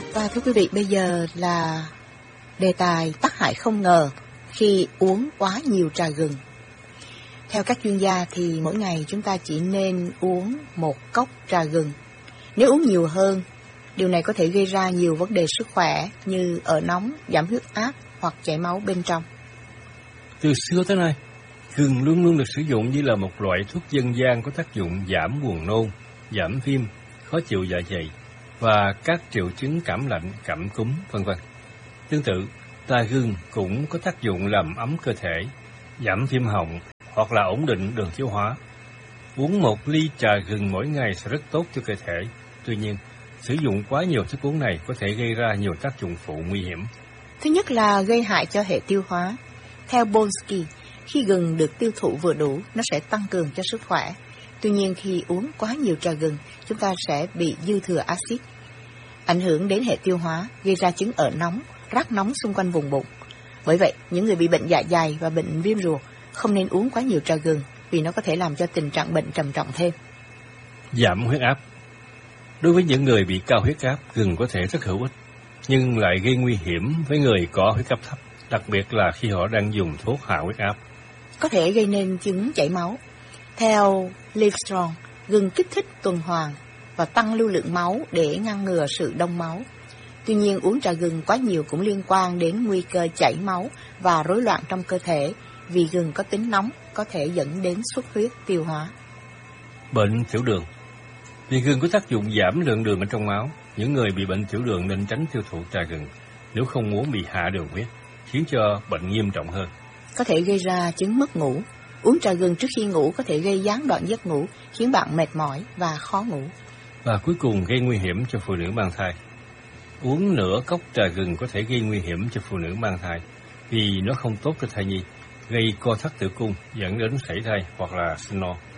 Và thưa quý vị, bây giờ là đề tài tác hại không ngờ khi uống quá nhiều trà gừng. Theo các chuyên gia thì mỗi ngày chúng ta chỉ nên uống 1 cốc trà gừng. Nếu uống nhiều hơn, điều này có thể gây ra nhiều vấn đề sức khỏe như ở nóng, giảm huyết áp hoặc chảy máu bên trong. Từ xưa tới nay, gừng luôn luôn được sử dụng như là một loại thuốc dân gian có tác dụng giảm buồn nôn, giảm viêm, khó chịu dạ dày và các triệu chứng cảm lạnh, cảm cúm, v.v. Tương tự, trà gừng cũng có tác dụng làm ấm cơ thể, giảm viêm họng hoặc là ổn định đường tiêu hóa. Uống 1 ly trà gừng mỗi ngày sẽ rất tốt cho cơ thể. Tuy nhiên, sử dụng quá nhiều thức uống này có thể gây ra nhiều tác dụng phụ nguy hiểm. Thứ nhất là gây hại cho hệ tiêu hóa. Theo Bonsky, khi gừng được tiêu thụ vừa đủ, nó sẽ tăng cường cho sức khỏe. Tuy nhiên, khi uống quá nhiều trà gừng, chúng ta sẽ bị dư thừa axit, ảnh hưởng đến hệ tiêu hóa, gây ra chứng ở nóng, rát nóng xung quanh vùng bụng. Bởi vậy, những người bị bệnh dạ dày và bệnh viêm ruột không nên uống quá nhiều trà gừng vì nó có thể làm cho tình trạng bệnh trầm trọng thêm. Giảm huyết áp. Đối với những người bị cao huyết áp, gừng có thể rất hữu ích, nhưng lại gây nguy hiểm với người có huyết áp thấp, đặc biệt là khi họ đang dùng thuốc hạ huyết áp. Có thể gây nên chứng chảy máu. Theo Livestrong, gừng kích thích tuần hoàn và tăng lưu lượng máu để ngăn ngừa sự đông máu. Tuy nhiên, uống trà gừng quá nhiều cũng liên quan đến nguy cơ chảy máu và rối loạn trong cơ thể, vì gừng có tính nóng, có thể dẫn đến xuất huyết tiêu hóa. Bệnh tiểu đường. Vì gừng có tác dụng giảm lượng đường ở trong máu, những người bị bệnh tiểu đường nên tránh tiêu thụ trà gừng, nếu không muốn bị hạ đường huyết, khiến cho bệnh nghiêm trọng hơn. Có thể gây ra chứng mất ngủ. Uống trà gừng trước khi ngủ có thể gây gián đoạn giấc ngủ, khiến bạn mệt mỏi và khó ngủ. Và cuối cùng gây nguy hiểm cho phụ nữ mang thai. Uống nửa cốc trà gừng có thể gây nguy hiểm cho phụ nữ mang thai, vì nó không tốt cho thai nhi, gây co thắt tử cung, dẫn đến sảy thai hoặc là sinh non.